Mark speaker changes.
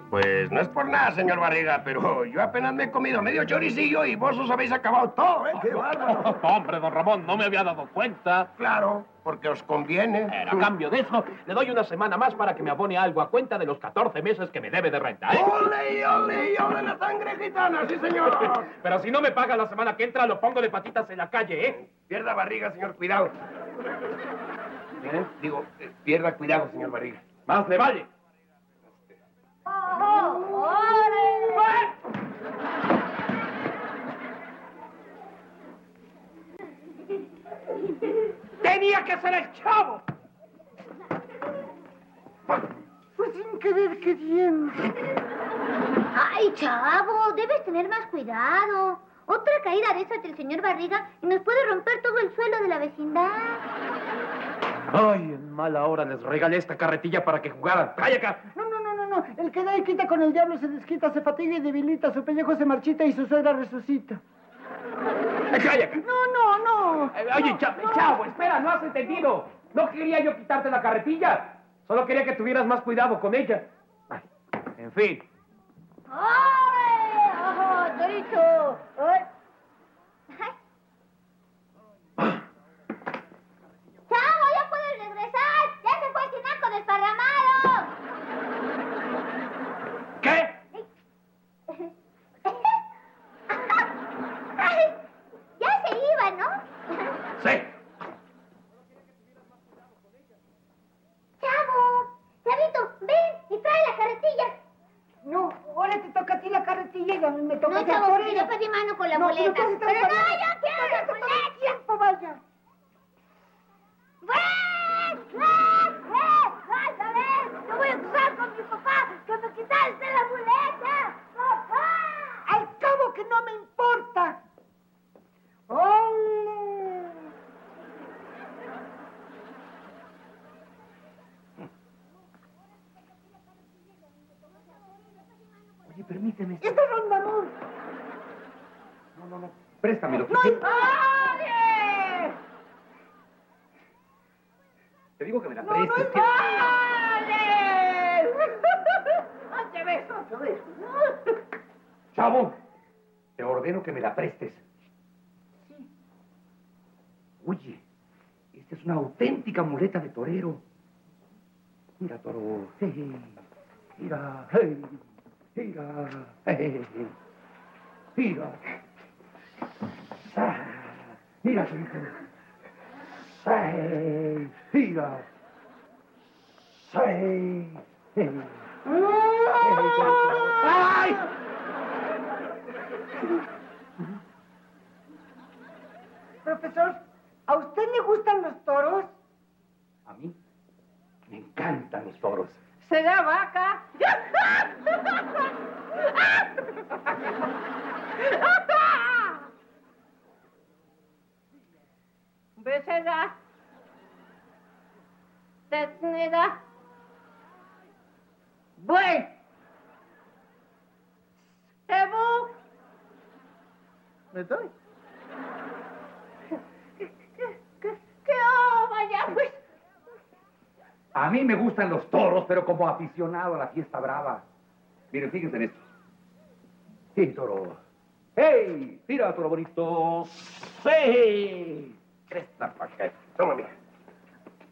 Speaker 1: Pues no es por nada, señor Barriga, pero yo apenas me he comido medio choricillo y vos os habéis acabado todo, ¿eh? ¡Qué bárbaro!
Speaker 2: Hombre, don Ramón, no me había dado cuenta.
Speaker 1: Claro, porque os conviene.
Speaker 2: A cambio de eso, le doy una semana más para que me abone algo a cuenta de los 14 meses que me debe de renta, ¿eh?
Speaker 1: ¡Ole, ole, ole la sangre gitana, sí, señor!
Speaker 2: Pero si no me paga la semana que entra, lo pongo de patitas en la calle, ¿eh?
Speaker 1: Pierda Barriga, señor, cuidado. Digo, pierda cuidado, señor Barriga.
Speaker 2: Más le vale. ¡Tenía que ser el chavo!
Speaker 3: Pues sin querer queriendo.
Speaker 4: Ay, chavo, debes tener más cuidado. Otra caída de esas del señor Barriga y nos puede romper todo el suelo de la vecindad.
Speaker 2: Ay, en mala hora les regalé esta carretilla para que jugaran. ¡Calla acá!
Speaker 3: No. El que da y quita con el diablo se desquita, se fatiga y debilita, su pellejo se marchita y su suegra resucita.
Speaker 2: ¡Calla acá!
Speaker 3: No.
Speaker 2: Oye, chavo, espera, no has entendido. No quería yo quitarte la carretilla. Solo quería que tuvieras más cuidado con ella. Ay, en fin.
Speaker 4: ¡Ay! ¡Ojo, Torito! ¡Ay! ¡Chavo, ya puedes regresar! ¡Ya se fue el tinaco desparramado!
Speaker 2: ¿Qué?
Speaker 4: Ay, ya se iba, ¿no?
Speaker 2: Sí.
Speaker 4: Chavo, Chavito, ven y trae la carretilla.
Speaker 3: No, ahora te toca a ti la carretilla y a mí me toca
Speaker 4: No,
Speaker 3: el
Speaker 4: chavo,
Speaker 3: torero.
Speaker 4: porque yo pedí mano con la
Speaker 3: No,
Speaker 4: boleta.
Speaker 3: pero tú
Speaker 4: Pero
Speaker 3: estás
Speaker 4: no,
Speaker 3: pagando.
Speaker 4: yo quiero la
Speaker 3: Todo el
Speaker 4: boleta.
Speaker 3: tiempo, vaya.
Speaker 4: ¡Ven! ¡Vas a ver! ¡Te voy a acusar con mi papá que me quitaste la boleta! ¡Papá!
Speaker 3: Al cabo que no me importa. ¡Ole!
Speaker 2: Oye, permíteme.
Speaker 3: ¡Este es Rondamón!
Speaker 2: No. Préstamelo.
Speaker 3: ¡No hay nadie!
Speaker 2: Te digo que me la
Speaker 3: ¡No
Speaker 2: prestes.
Speaker 3: hay nadie! ¡Otra vez!
Speaker 2: Chavo, te ordeno que me la prestes.
Speaker 3: Sí.
Speaker 2: Oye, esta es una auténtica muleta de torero. Mira, toro. Hey, mira, hey, mira, hey, mira. Ah, mira, torito. Hey, mira. Hey, hey. ¡Ay!
Speaker 3: Profesor, ¿a usted le gustan los toros?
Speaker 2: A mí me encantan los toros.
Speaker 3: ¿Será vaca?
Speaker 4: Becerra. Ternera.
Speaker 3: Buey.
Speaker 4: Cebú.
Speaker 3: ¿Me doy?
Speaker 4: ¿Qué vaya, pues?
Speaker 2: A mí me gustan los toros, pero como aficionado a la fiesta brava. Miren, fíjense en esto. Sí, toro. ¡Hey! Mira, toro bonito. ¡Sí! Cresta pa' acá. Toma, mira.